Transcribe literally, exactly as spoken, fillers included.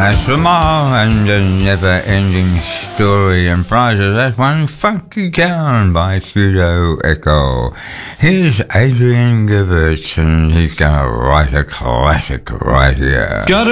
That's Lamar and the never-ending story and prizes. That's one Funky Town by Pseudo Echo. Here's Adrian Givers and he's gonna write a classic right here. Got